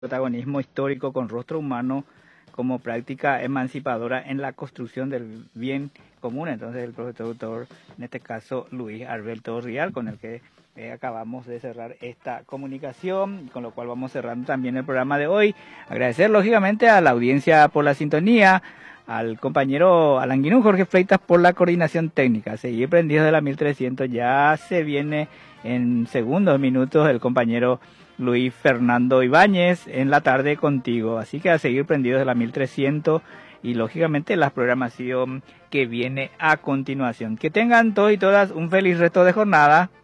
protagonismo histórico con rostro humano como práctica emancipadora en la construcción del bien común. Entonces el profesor doctor, en este caso Luis Alberto Rial, con el que acabamos de cerrar esta comunicación, con lo cual vamos cerrando también el programa de hoy. Agradecer lógicamente a la audiencia por la sintonía, al compañero Alan Guinú, Jorge Freitas por la coordinación técnica. Seguir prendidos de la 1300, ya se viene en segundos, minutos el compañero Luis Fernando Ibáñez en la tarde contigo. Así que a seguir prendidos de la 1300 y lógicamente la programación que viene a continuación. Que tengan todos y todas un feliz resto de jornada.